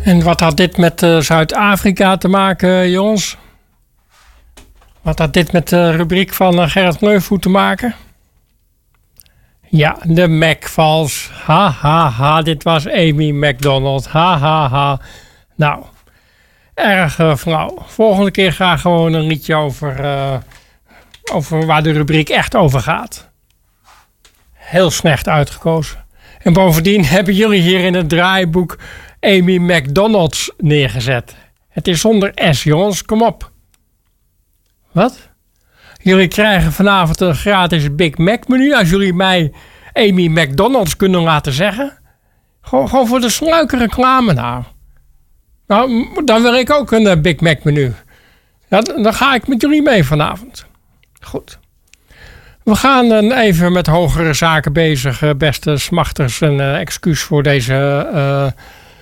En wat had dit met Zuid-Afrika te maken, jongens? Wat had dit met de rubriek van Gerrit Mleufvoet te maken? Ja, de Macvals. Ha, ha, ha. Dit was Amy Macdonald. Ha, ha, ha. Nou, erg flauw. Volgende keer graag gewoon een liedje over waar de rubriek echt over gaat. Heel slecht uitgekozen. En bovendien hebben jullie hier in het draaiboek Amy Macdonald's neergezet. Het is zonder S, jongens. Kom op. Wat? Jullie krijgen vanavond een gratis Big Mac menu als jullie mij Amy Macdonald's kunnen laten zeggen. Gewoon voor de sluike reclame nou. Nou, dan wil ik ook een Big Mac menu. Ja, dan ga ik met jullie mee vanavond. Goed. We gaan even met hogere zaken bezig, beste smachters. Een excuus voor deze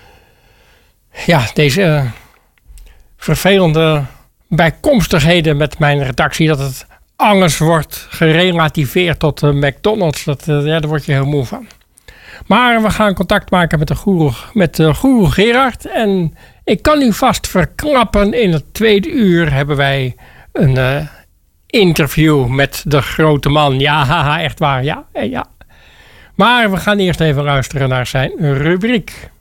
vervelende bijkomstigheden met mijn redactie. Dat het anders wordt gerelativeerd tot McDonald's. Daar word je heel moe van. Maar we gaan contact maken met de goeroe Gerard. En ik kan u vast verklappen, in het tweede uur hebben wij een interview met de grote man. Ja, haha, echt waar. Ja. Maar we gaan eerst even luisteren naar zijn rubriek.